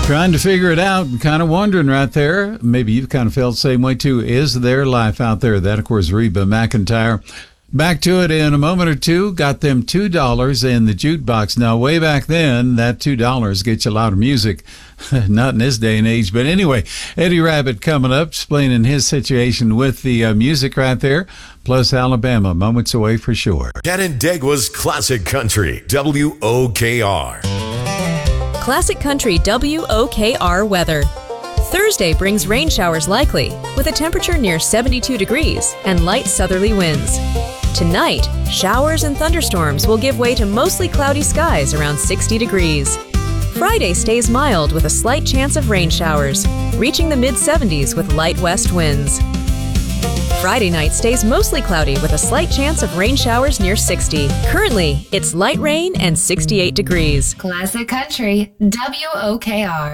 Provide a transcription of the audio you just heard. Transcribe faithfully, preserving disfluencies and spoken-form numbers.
Trying to figure it out and kind of wondering right there. Maybe you've kind of felt the same way too. Is there life out there? That, of course, Reba McEntire. Back to it in a moment or two. Got them two dollars in the jukebox. Now, way back then, that two dollars gets you a lot of music. Not in this day and age. But anyway, Eddie Rabbitt coming up, explaining his situation with the uh, music right there. Plus Alabama, moments away for sure. Canandaigua's Classic Country, W O K R. Classic Country W O K R weather. Thursday brings rain showers likely, with a temperature near seventy-two degrees and light southerly winds. Tonight, showers and thunderstorms will give way to mostly cloudy skies around sixty degrees. Friday stays mild with a slight chance of rain showers, reaching the mid seventies with light west winds. Friday night stays mostly cloudy with a slight chance of rain showers near sixty. Currently, it's light rain and sixty-eight degrees. Classic Country, W O K R.